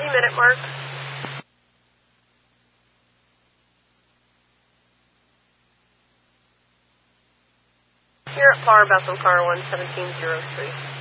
3-minute mark. Here at FAR, Bethel Car 11703.